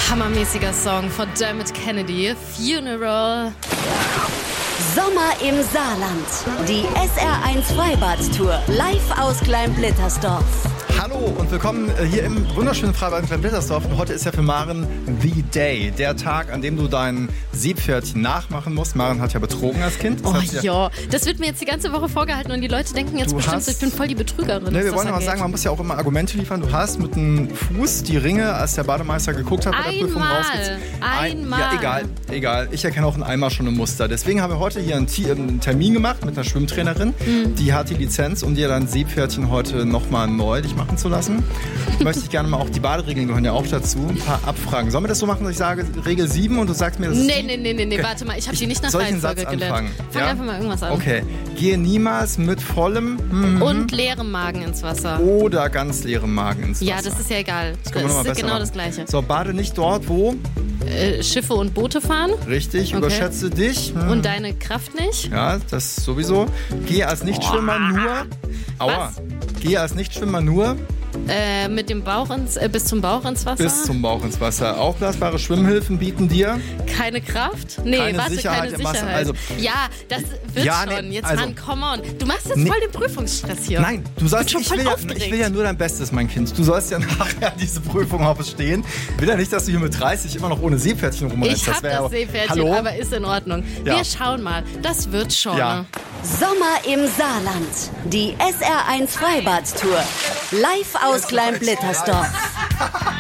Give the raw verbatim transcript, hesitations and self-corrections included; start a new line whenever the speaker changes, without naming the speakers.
Hammermäßiger Song von Dermot Kennedy, Funeral.
Sommer im Saarland. Die S R eins Freibad-Tour. Live aus Klein-Blittersdorf.
Hallo und willkommen hier im wunderschönen Freibad in Klein-Blittersdorf. Und heute ist ja für Maren The Day, der Tag, an dem du dein Seepferdchen nachmachen musst. Maren hat ja betrogen als Kind.
Das oh ja, das wird mir jetzt die ganze Woche vorgehalten und die Leute denken jetzt
du
bestimmt,
hast,
ich bin voll die Betrügerin.
Ne, wir wollen aber sagen, man muss ja auch immer Argumente liefern. Du hast mit dem Fuß die Ringe, als der Bademeister geguckt hat, bei der Prüfung rausgezogen.
Einmal.
Ja, egal, egal. Ich erkenne auch in einmal schon ein Muster. Deswegen haben wir heute hier einen, einen Termin gemacht mit einer Schwimmtrainerin. Mhm. Die hat die Lizenz, um dir dein Seepferdchen heute nochmal neu dich machen zu lassen. Möchte ich gerne mal auch, die Baderegeln gehören ja auch dazu, ein paar abfragen. Sollen wir das so machen, dass ich sage Regel sieben und du sagst mir, das ist
Nee, nee, nee, nee, nee, warte mal, ich habe die nicht nach Reihenfolge gelernt. Fang
ja?
einfach mal irgendwas an.
Okay, gehe niemals mit vollem mhm.
und leerem Magen ins Wasser.
Oder ganz leerem Magen ins Wasser.
Ja, das ist ja egal. Das,
das ist
genau
machen.
das Gleiche.
So, bade nicht dort, wo
äh, Schiffe und Boote fahren.
Richtig, okay. Überschätze dich.
Mhm. Und deine Kraft nicht.
Ja, das sowieso. Geh als Nichtschwimmer nur. Aua.
Was?
Geh als Nichtschwimmer nur.
Äh, mit dem Bauch ins, äh, bis zum Bauch ins Wasser?
Bis zum Bauch ins Wasser. Aufblasbare Schwimmhilfen bieten dir
keine Kraft? Nee,
keine
warte,
Sicherheit
keine
im Wasser.
Sicherheit.
Also,
ja, das wird
ja,
schon.
Nee,
Jetzt,
also,
Mann, come on. Du machst jetzt
nee,
voll den Prüfungsstress hier.
Nein, du sollst,
ich, bin schon
ich,
voll
will ja, ich will ja nur dein Bestes, mein Kind. Du sollst ja nachher diese Prüfung auch bestehen. Ich will ja nicht, dass du hier mit dreißig immer noch ohne Seepferdchen rumrennst.
Ich hab das, das Seepferdchen,
Hallo?
aber ist in Ordnung.
Ja.
Wir schauen mal. Das wird schon.
Ja.
Sommer im Saarland. Die S R eins Freibad-Tour. Live aus Klein-Blittersdorf.